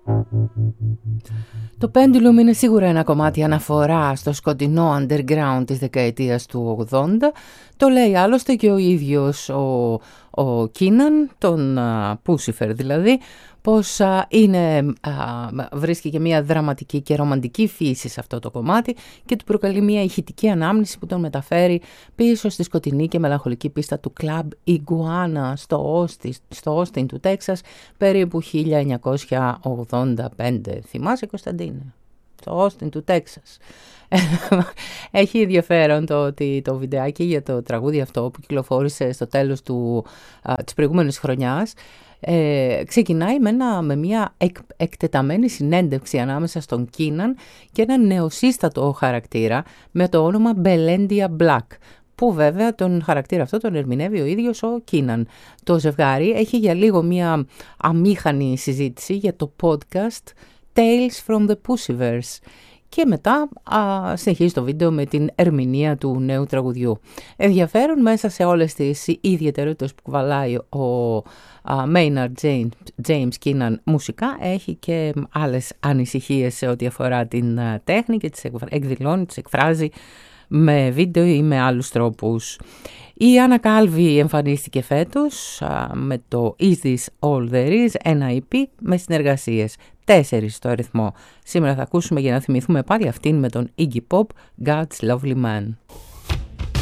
Το Pendulum είναι σίγουρα ένα κομμάτι αναφορά στο σκοτεινό underground της δεκαετίας του 80. Το λέει άλλωστε και ο ίδιος ο Κίναν, τον Πούσιφερ δηλαδή, πως βρίσκει και μια δραματική και ρομαντική φύση σε αυτό το κομμάτι και του προκαλεί μια ηχητική ανάμνηση που τον μεταφέρει πίσω στη σκοτεινή και μελαγχολική πίστα του Club Iguana στο Austin του Τέξας περίπου 1985. Θυμάσαι, Κωνσταντίνε? Στο Austin του Τέξας. Έχει ενδιαφέρον το ότι το βιντεάκι για το τραγούδι αυτό που κυκλοφόρησε στο τέλος της προηγούμενης χρονιάς ξεκινάει με μια εκτεταμένη συνέντευξη ανάμεσα στον Κίναν και έναν νεοσύστατο χαρακτήρα με το όνομα Belendia Black, που βέβαια τον χαρακτήρα αυτό τον ερμηνεύει ο ίδιος ο Κίναν. Το ζευγάρι έχει για λίγο μια αμήχανη συζήτηση για το podcast Tales from the Pussyverse και μετά συνεχίζει το βίντεο με την ερμηνεία του νέου τραγουδιού. Ενδιαφέρον, μέσα σε όλες τις ιδιαιτερότητες που κουβαλάει ο Maynard James Keenan μουσικά, έχει και άλλες ανησυχίες σε ό,τι αφορά την τέχνη και τις εκδηλώνει, τις εκφράζει με βίντεο ή με άλλους τρόπους. Η Άννα Κάλβι εμφανίστηκε φέτος με το Is This All There Is, ένα EP με συνεργασίες, 4 στο αριθμό. Σήμερα θα ακούσουμε, για να θυμηθούμε πάλι αυτήν, με τον Iggy Pop, God's Lovely Man.